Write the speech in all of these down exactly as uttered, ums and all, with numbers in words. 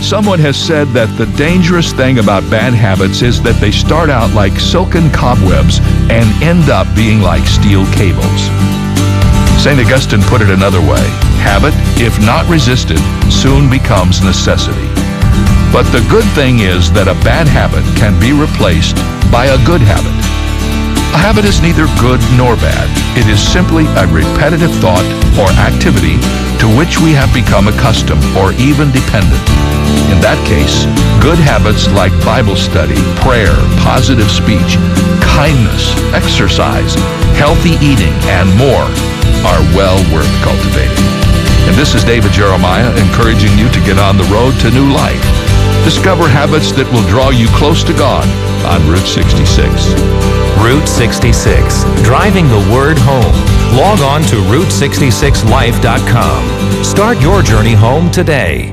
Someone has said that the dangerous thing about bad habits is that they start out like silken cobwebs and end up being like steel cables. Saint Augustine put it another way: habit, if not resisted, soon becomes necessity. But the good thing is that a bad habit can be replaced by a good habit. A habit is neither good nor bad. It is simply a repetitive thought or activity to which we have become accustomed or even dependent. In that case, good habits like Bible study, prayer, positive speech, kindness, exercise, healthy eating, and more are well worth cultivating. And this is David Jeremiah encouraging you to get on the road to new life. Discover habits that will draw you close to God on Route sixty-six. Route sixty-six, driving the word home. Log on to route sixty-six life dot com. Start your journey home today.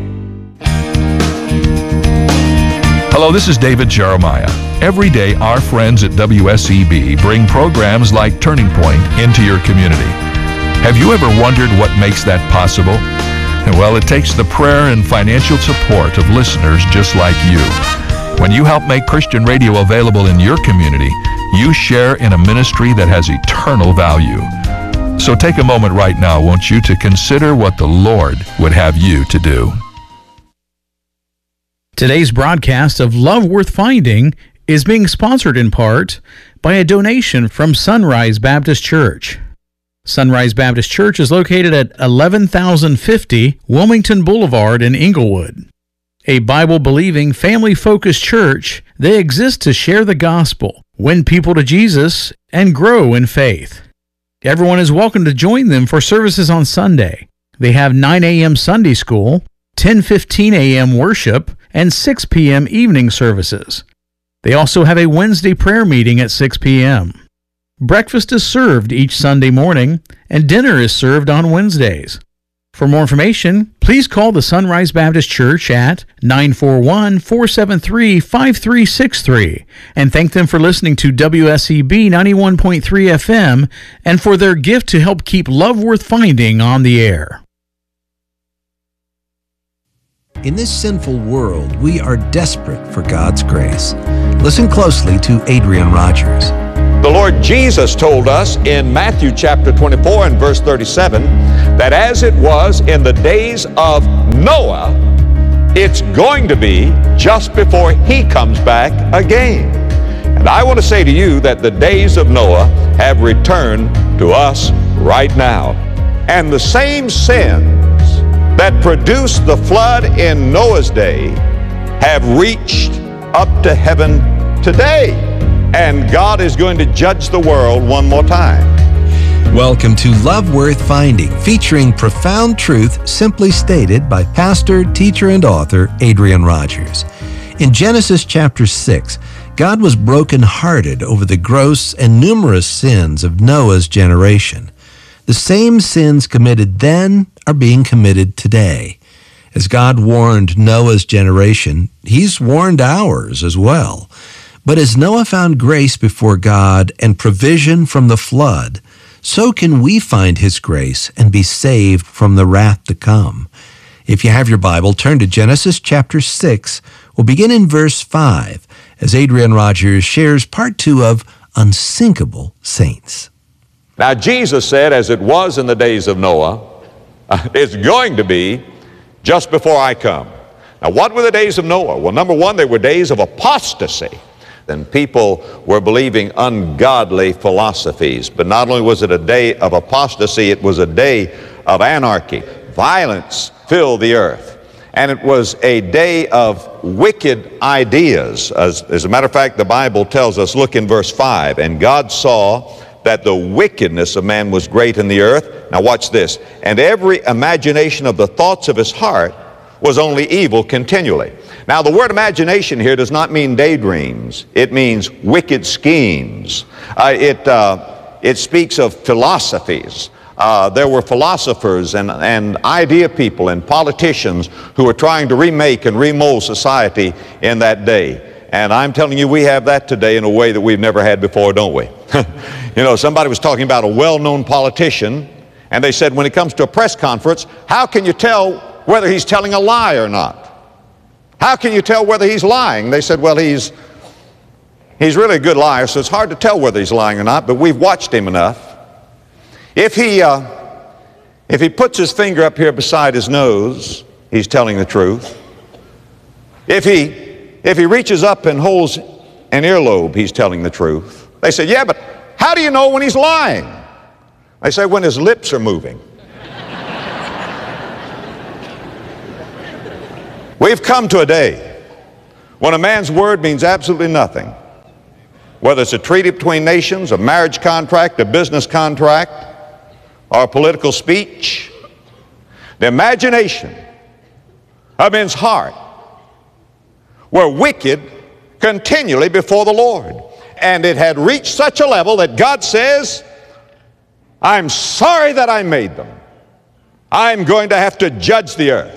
Hello, this is David Jeremiah. Every day, our friends at W S E B bring programs like Turning Point into your community. Have you ever wondered what makes that possible? Well, it takes the prayer and financial support of listeners just like you. When you help make Christian radio available in your community, you share in a ministry that has eternal value. So take a moment right now, won't you, to consider what the Lord would have you to do. Today's broadcast of Love Worth Finding is being sponsored in part by a donation from Sunrise Baptist Church. Sunrise Baptist Church is located at eleven thousand fifty Wilmington Boulevard in Inglewood. A Bible-believing, family-focused church, they exist to share the gospel, win people to Jesus, and grow in faith. Everyone is welcome to join them for services on Sunday. They have nine a.m. Sunday school, ten fifteen a.m. worship, and six p.m. evening services. They also have a Wednesday prayer meeting at six p.m. Breakfast is served each Sunday morning, and dinner is served on Wednesdays. For more information, please call the Sunrise Baptist Church at nine four one, four seven three, five three six three and thank them for listening to W S E B ninety-one point three F M and for their gift to help keep Love Worth Finding on the air. In this sinful world, we are desperate for God's grace. Listen closely to Adrian Rogers. The Lord Jesus told us in Matthew chapter twenty-four and verse thirty-seven that as it was in the days of Noah, it's going to be just before he comes back again. And I want to say to you that the days of Noah have returned to us right now. And the same sins that produced the flood in Noah's day have reached up to heaven today. And God is going to judge the world one more time. Welcome to Love Worth Finding, featuring profound truth simply stated by pastor, teacher, and author Adrian Rogers. In Genesis chapter six, God was brokenhearted over the gross and numerous sins of Noah's generation. The same sins committed then are being committed today. As God warned Noah's generation, He's warned ours as well. But as Noah found grace before God and provision from the flood, so can we find His grace and be saved from the wrath to come. If you have your Bible, turn to Genesis chapter six. We'll begin in verse five as Adrian Rogers shares part two of Unsinkable Saints. Now Jesus said, as it was in the days of Noah, it's going to be just before I come. Now what were the days of Noah? Well, number one, they were days of apostasy. Then people were believing ungodly philosophies. But not only was it a day of apostasy, it was a day of anarchy. Violence filled the earth. And it was a day of wicked ideas. As, as a matter of fact, the Bible tells us, look in verse five, and God saw that the wickedness of man was great in the earth. Now watch this. And every imagination of the thoughts of his heart was only evil continually. Now, the word imagination here does not mean daydreams. It means wicked schemes. Uh, it, uh, it speaks of philosophies. Uh, there were philosophers and, and idea people and politicians who were trying to remake and remold society in that day. And I'm telling you, we have that today in a way that we've never had before, don't we? You know, somebody was talking about a well-known politician, and they said when it comes to a press conference, how can you tell whether he's telling a lie or not? How can you tell whether he's lying? They said, well, he's, he's really a good liar, so it's hard to tell whether he's lying or not, but we've watched him enough. If he, uh, if he puts his finger up here beside his nose, he's telling the truth. If he, if he reaches up and holds an earlobe, he's telling the truth. They said, yeah, but how do you know when he's lying? I say, when his lips are moving. We've come to a day when a man's word means absolutely nothing. Whether it's a treaty between nations, a marriage contract, a business contract, or a political speech, the imagination of men's heart were wicked continually before the Lord. And it had reached such a level that God says, I'm sorry that I made them. I'm going to have to judge the earth.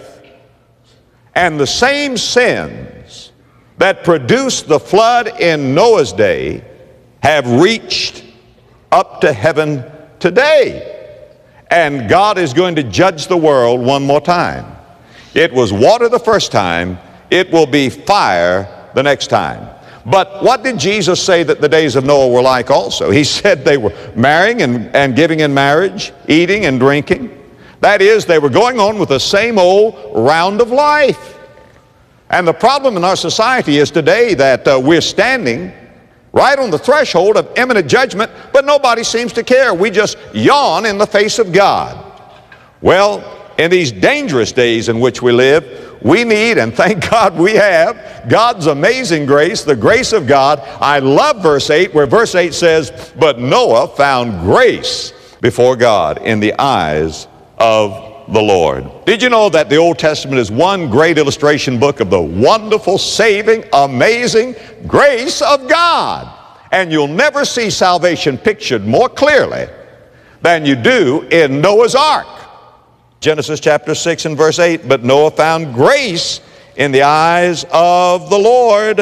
And the same sins that produced the flood in Noah's day have reached up to heaven today. And God is going to judge the world one more time. It was water the first time. It will be fire the next time. But what did Jesus say that the days of Noah were like also? He said they were marrying and, and giving in marriage, eating and drinking. That is, they were going on with the same old round of life. And the problem in our society is today that uh, we're standing right on the threshold of imminent judgment, but nobody seems to care. We just yawn in the face of God. Well, in these dangerous days in which we live, we need, and thank God we have, God's amazing grace, the grace of God. I love verse eight, where verse eight says, but Noah found grace before God in the eyes of the Lord. Did you know that the Old Testament is one great illustration book of the wonderful, saving, amazing grace of God? And you'll never see salvation pictured more clearly than you do in Noah's Ark. Genesis chapter six and verse eight, but Noah found grace in the eyes of the Lord.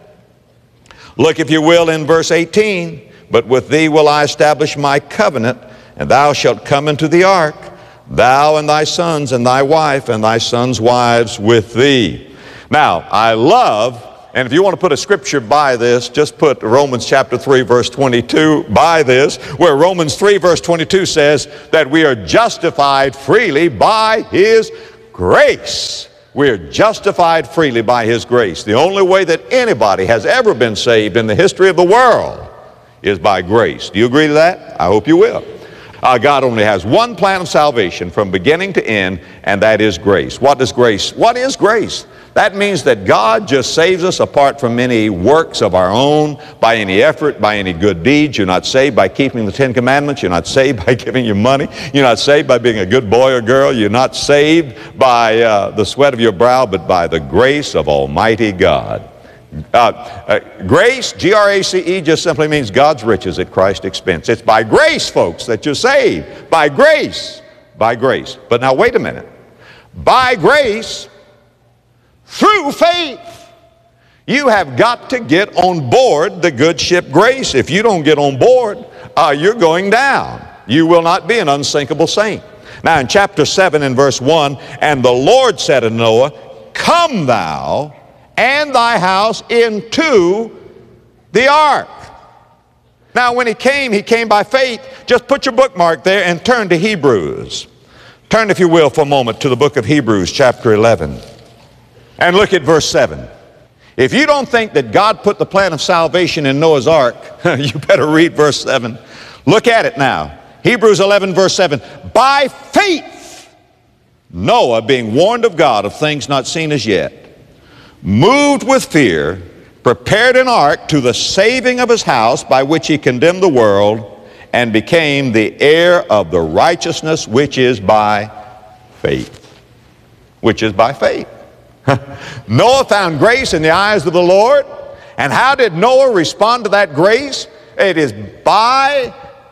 Look, if you will, in verse eighteen, but with thee will I establish my covenant, and thou shalt come into the ark, thou and thy sons and thy wife and thy sons' wives with thee. Now, I love, and if you want to put a scripture by this, just put Romans chapter three verse twenty-two by this, where Romans three verse twenty-two says that we are justified freely by His grace. We are justified freely by His grace. The only way that anybody has ever been saved in the history of the world is by grace. Do you agree to that? I hope you will. Uh, God only has one plan of salvation from beginning to end, and that is grace. What does grace? What is grace? That means that God just saves us apart from any works of our own, by any effort, by any good deeds. You're not saved by keeping the Ten Commandments. You're not saved by giving your money. You're not saved by being a good boy or girl. You're not saved by uh, the sweat of your brow, but by the grace of Almighty God. Uh, uh, grace, G R A C E, just simply means God's riches at Christ's expense. It's by grace, folks, that you're saved. By grace. By grace. But now wait a minute. By grace, through faith. You have got to get on board the good ship Grace. If you don't get on board, uh, you're going down. You will not be an unsinkable saint. Now in chapter seven and verse one, and the Lord said to Noah, come thou and thy house into the ark. Now when he came, he came by faith. Just put your bookmark there and turn to Hebrews. Turn, if you will, for a moment to the book of Hebrews chapter eleven. And look at verse seven. If you don't think that God put the plan of salvation in Noah's ark, you better read verse seven. Look at it now. Hebrews eleven verse seven. By faith, Noah, being warned of God of things not seen as yet, moved with fear, prepared an ark to the saving of his house, by which he condemned the world and became the heir of the righteousness which is by faith. Which is by faith. Noah found grace in the eyes of the Lord. And how did Noah respond to that grace? It is by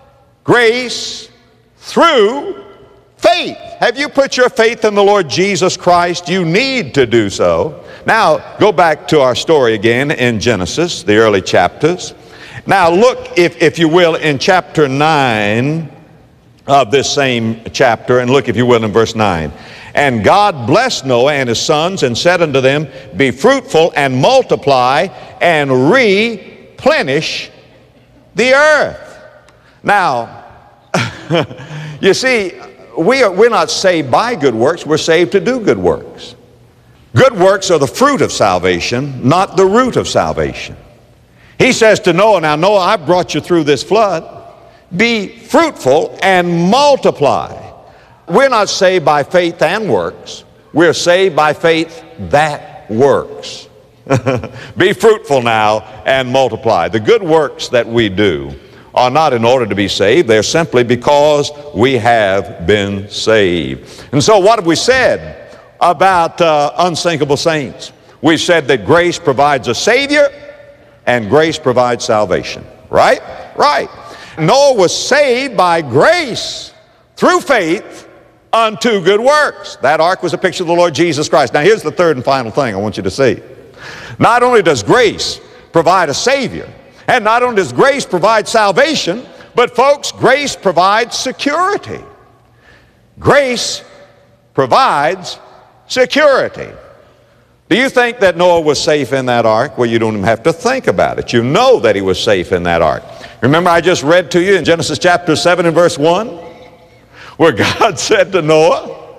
grace through faith. Have you put your faith in the Lord Jesus Christ? You need to do so. Now, go back to our story again in Genesis, the early chapters. Now, look, if, if you will, in chapter nine of this same chapter, and look, if you will, in verse nine. And God blessed Noah and his sons and said unto them, be fruitful and multiply and replenish the earth. Now, you see, we are, we're not saved by good works, we're saved to do good works. Good works are the fruit of salvation, not the root of salvation. He says to Noah, now Noah, I brought you through this flood. Be fruitful and multiply. We're not saved by faith and works. We're saved by faith that works. Be fruitful now and multiply. The good works that we do are not in order to be saved. They're simply because we have been saved. And so what have we said about uh, unsinkable saints? We've said that grace provides a Savior and grace provides salvation. Right? Right. Noah was saved by grace through faith unto good works. That ark was a picture of the Lord Jesus Christ. Now here's the third and final thing I want you to see. Not only does grace provide a Savior, and not only does grace provide salvation, but folks, grace provides security. Grace provides security. Do you think that Noah was safe in that ark? Well, you don't even have to think about it. You know that he was safe in that ark. Remember I just read to you in Genesis chapter seven and verse one, where God said to Noah,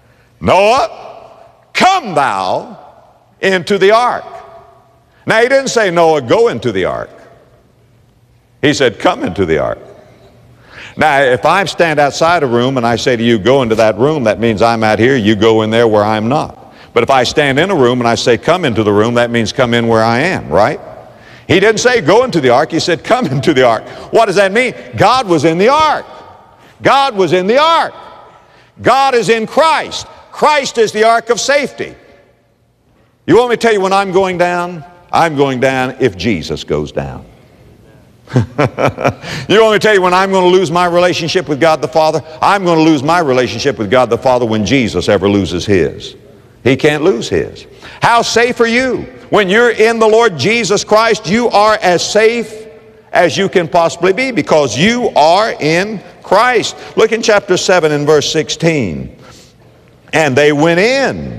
Noah, come thou into the ark. Now he didn't say, Noah, go into the ark. He said, come into the ark. Now if I stand outside a room and I say to you, go into that room, that means I'm out here, you go in there where I'm not. But if I stand in a room and I say, come into the room, that means come in where I am, right? He didn't say go into the ark, he said come into the ark. What does that mean? God was in the ark. God was in the ark. God is in Christ. Christ is the ark of safety. You want me to tell you when I'm going down? I'm going down if Jesus goes down. You want me to tell you when I'm going to lose my relationship with God the Father? I'm going to lose my relationship with God the Father when Jesus ever loses his. He can't lose his. How safe are you? When you're in the Lord Jesus Christ, you are as safe as you can possibly be because you are in Christ. Look in chapter seven and verse sixteen. And they went in.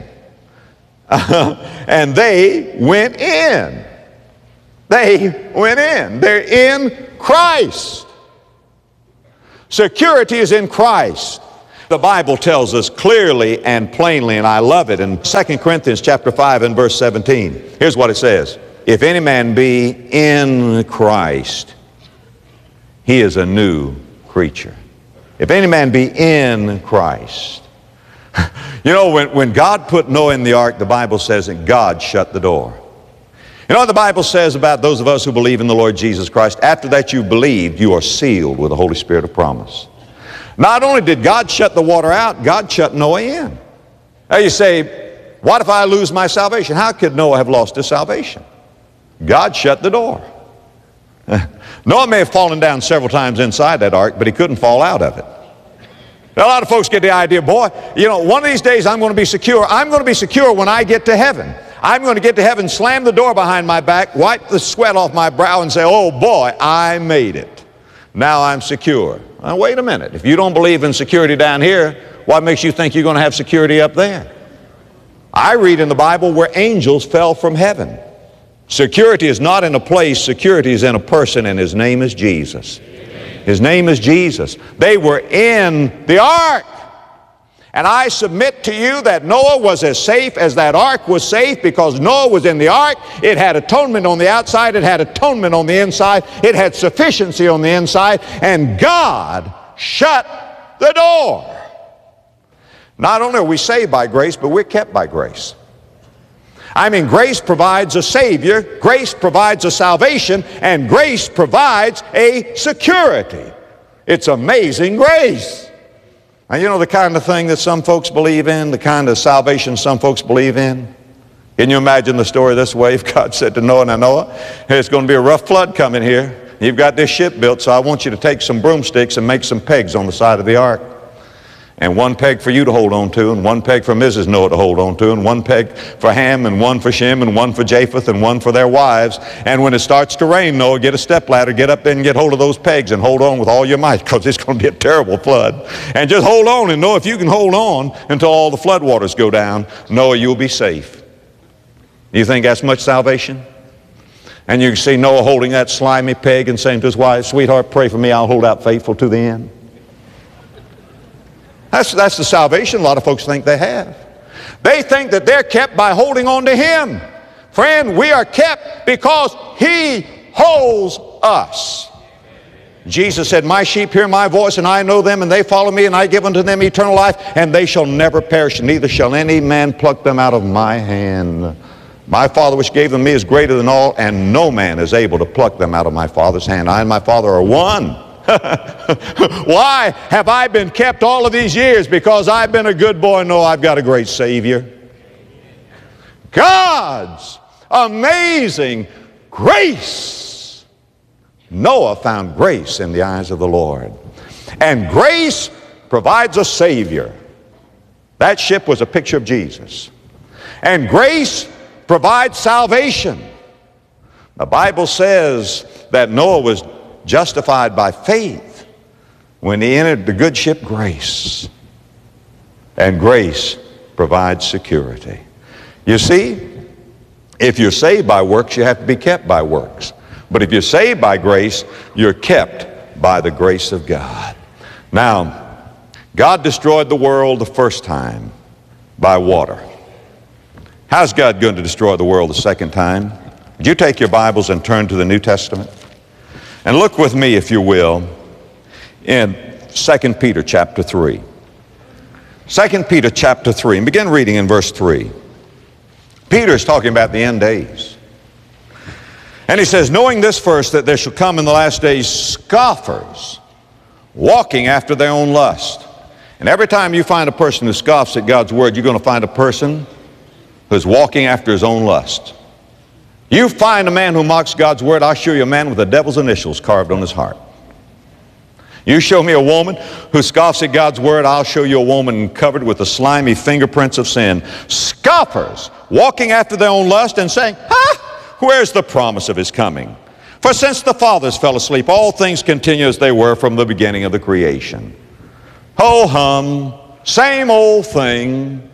And they went in. They went in. They're in Christ. Security is in Christ. The Bible tells us clearly and plainly, and I love it, in Second Corinthians chapter five and verse seventeen. Here's what it says. If any man be in Christ, he is a new creature. If any man be in Christ. You know, when, when God put Noah in the ark, the Bible says that God shut the door. You know what the Bible says about those of us who believe in the Lord Jesus Christ? After that you've believed, you are sealed with the Holy Spirit of promise. Not only did God shut the water out, God shut Noah in. Now you say, what if I lose my salvation? How could Noah have lost his salvation? God shut the door. Noah may have fallen down several times inside that ark, but he couldn't fall out of it. Now, a lot of folks get the idea, boy, you know, one of these days I'm going to be secure. I'm going to be secure when I get to heaven. I'm going to get to heaven, slam the door behind my back, wipe the sweat off my brow and say, oh boy, I made it. Now I'm secure. Now, wait a minute. If you don't believe in security down here, what makes you think you're going to have security up there? I read in the Bible where angels fell from heaven. Security is not in a place. Security is in a person, and his name is Jesus. His name is Jesus. They were in the ark. And I submit to you that Noah was as safe as that ark was safe because Noah was in the ark. It had atonement on the outside. It had atonement on the inside. It had sufficiency on the inside. And God shut the door. Not only are we saved by grace, but we're kept by grace. I mean, grace provides a Savior, grace provides a salvation, and grace provides a security. It's amazing grace. Now, you know the kind of thing that some folks believe in, the kind of salvation some folks believe in? Can you imagine the story this way? If God said to Noah, now Noah, there's going to be a rough flood coming here. You've got this ship built, so I want you to take some broomsticks and make some pegs on the side of the ark. And one peg for you to hold on to, and one peg for Missus Noah to hold on to, and one peg for Ham, and one for Shem, and one for Japheth, and one for their wives. And when it starts to rain, Noah, get a stepladder, get up there and get hold of those pegs and hold on with all your might, because it's going to be a terrible flood. And just hold on, and Noah, if you can hold on until all the flood waters go down, Noah, you'll be safe. You think that's much salvation? And you can see Noah holding that slimy peg and saying to his wife, sweetheart, pray for me, I'll hold out faithful to the end. That's, that's the salvation a lot of folks think they have. They think that they're kept by holding on to Him. Friend, we are kept because He holds us. Jesus said, my sheep hear my voice, and I know them, and they follow me, and I give unto them eternal life, and they shall never perish, neither shall any man pluck them out of my hand. My Father which gave them me is greater than all, and no man is able to pluck them out of my Father's hand. I and my Father are one. Why have I been kept all of these years? Because I've been a good boy? No, I've got a great Savior. God's amazing grace. Noah found grace in the eyes of the Lord. And grace provides a Savior. That ship was a picture of Jesus. And grace provides salvation. The Bible says that Noah was justified by faith when he entered the good ship Grace. And grace provides security. You see, if you're saved by works, you have to be kept by works. But if you're saved by grace, you're kept by the grace of God. Now, God destroyed the world the first time by water. How's God going to destroy the world the second time? Would you take your Bibles and turn to the New Testament? And look with me, if you will, in Second Peter chapter three. Second Peter chapter three, and begin reading in verse three. Peter is talking about the end days. And he says, knowing this first, that there shall come in the last days scoffers, walking after their own lust. And every time you find a person who scoffs at God's word, you're going to find a person who's walking after his own lust. You find a man who mocks God's word, I'll show you a man with the devil's initials carved on his heart. You show me a woman who scoffs at God's word, I'll show you a woman covered with the slimy fingerprints of sin. Scoffers, walking after their own lust and saying, ha, where's the promise of his coming? For since the fathers fell asleep, all things continue as they were from the beginning of the creation. Ho hum, same old thing.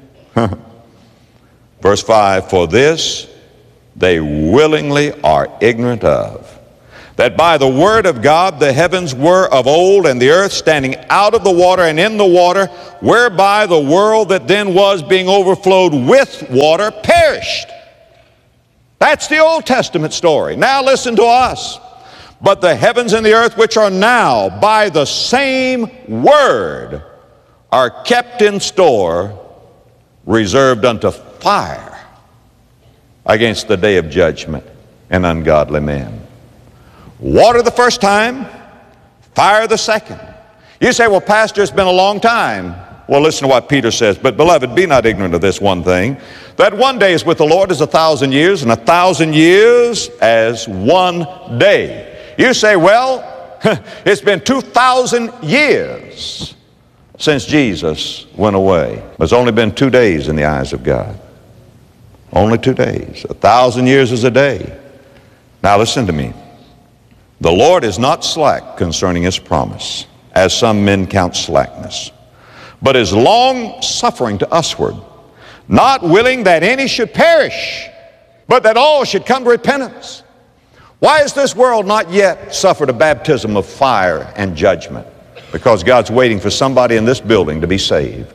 Verse five, for this they willingly are ignorant of, that by the word of God the heavens were of old, and the earth standing out of the water and in the water, whereby the world that then was, being overflowed with water, perished. That's the Old Testament story. Now listen to us. But the heavens and the earth, which are now by the same word, are kept in store, reserved unto fire, against the day of judgment and ungodly men. Water the first time, fire the second. You say, well, Pastor, it's been a long time. Well, listen to what Peter says. But beloved, be not ignorant of this one thing, that one day is with the Lord as a thousand years, and a thousand years as one day. You say, well, it's been two thousand years since Jesus went away. It's only been two days in the eyes of God. Only two days. A thousand years is a day. Now listen to me. The Lord is not slack concerning his promise, as some men count slackness, but is long suffering to usward, not willing that any should perish, but that all should come to repentance. Why has this world not yet suffered a baptism of fire and judgment? Because God's waiting for somebody in this building to be saved.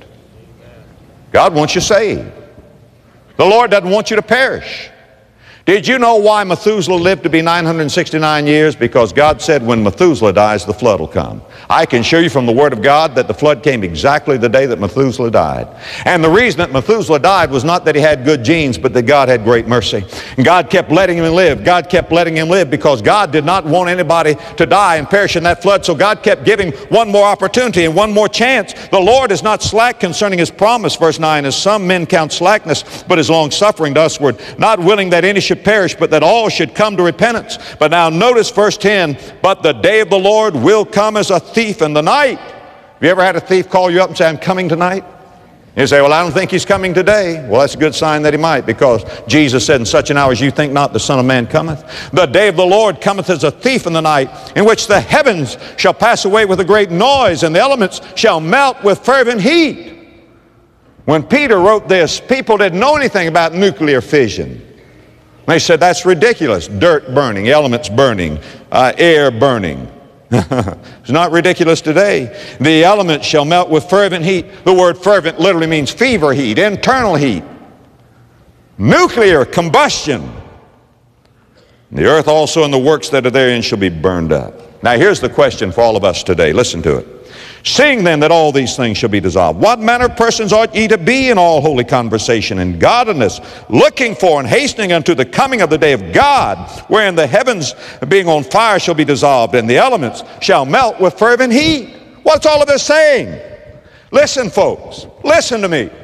God wants you saved. The Lord doesn't want you to perish. Did you know why Methuselah lived to be nine hundred sixty-nine years? Because God said when Methuselah dies, the flood will come. I can show you from the Word of God that the flood came exactly the day that Methuselah died. And the reason that Methuselah died was not that he had good genes, but that God had great mercy. And God kept letting him live. God kept letting him live because God did not want anybody to die and perish in that flood. So God kept giving one more opportunity and one more chance. The Lord is not slack concerning his promise, verse nine, as some men count slackness, but is long-suffering to usward, not willing that any should perish, but that all should come to repentance. But now notice verse ten, but the day of the Lord will come as a thief in the night, Have you ever had a thief call you up and say, I'm coming tonight? You say, well, I don't think he's coming today. Well, that's a good sign that he might, because Jesus said, in such an hour as you think not, the Son of Man cometh. The day of the Lord cometh as a thief in the night, in which the heavens shall pass away with a great noise, and the elements shall melt with fervent heat. When Peter wrote this, people didn't know anything about nuclear fission. They said, that's ridiculous. Dirt burning, elements burning, uh, air burning. It's not ridiculous today. The elements shall melt with fervent heat. The word fervent literally means fever heat, internal heat. Nuclear combustion. The earth also and the works that are therein shall be burned up. Now here's the question for all of us today. Listen to it. Seeing then that all these things shall be dissolved, what manner of persons ought ye to be in all holy conversation and godliness, looking for and hastening unto the coming of the day of God, wherein the heavens being on fire shall be dissolved, and the elements shall melt with fervent heat? What's all of this saying? Listen, folks, listen to me.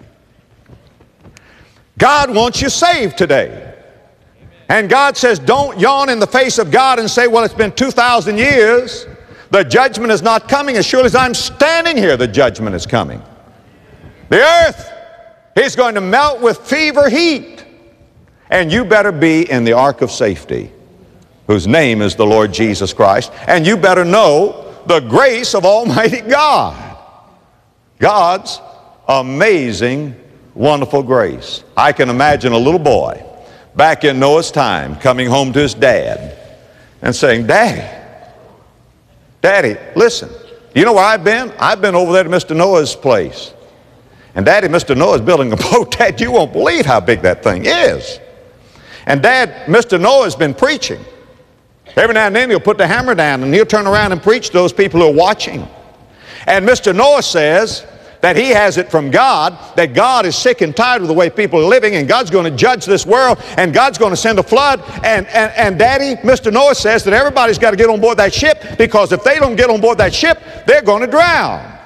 God wants you saved today. And God says, don't yawn in the face of God and say, well, it's been two thousand years. The judgment is not coming. As surely as I'm standing here, the judgment is coming. The earth is going to melt with fever heat. And you better be in the ark of safety, whose name is the Lord Jesus Christ. And you better know the grace of Almighty God. God's amazing, wonderful grace. I can imagine a little boy back in Noah's time coming home to his dad and saying, Daddy, Daddy, listen, you know where I've been? I've been over there to Mister Noah's place. And Daddy, Mister Noah's building a boat. Dad, you won't believe how big that thing is. And Dad, Mister Noah's been preaching. Every now and then he'll put the hammer down and he'll turn around and preach to those people who are watching. And Mister Noah says that he has it from God, that God is sick and tired of the way people are living, and God's going to judge this world, and God's going to send a flood. And, and, and Daddy, Mister Noah says that everybody's got to get on board that ship, because if they don't get on board that ship, they're going to drown.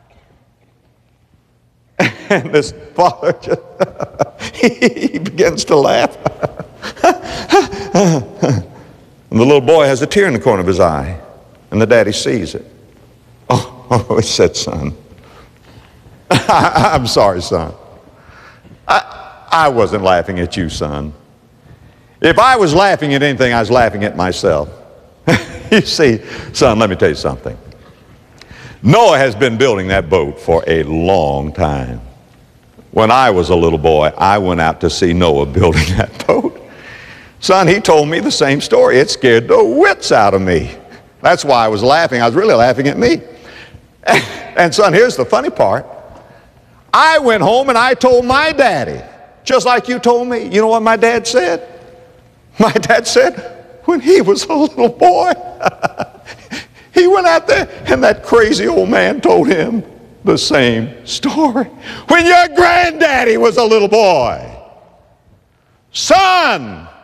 And this father just, he begins to laugh. And the little boy has a tear in the corner of his eye, and the daddy sees it. Oh, oh he said, son, I'm sorry, son. I, I wasn't laughing at you, son. If I was laughing at anything, I was laughing at myself. You see, son, let me tell you something. Noah has been building that boat for a long time. When I was a little boy, I went out to see Noah building that boat. Son, he told me the same story. It scared the wits out of me. That's why I was laughing. I was really laughing at me. And son, here's the funny part. I went home and I told my daddy, just like you told me. You know what my dad said? My dad said, when he was a little boy, he went out there and that crazy old man told him the same story. When your granddaddy was a little boy, son,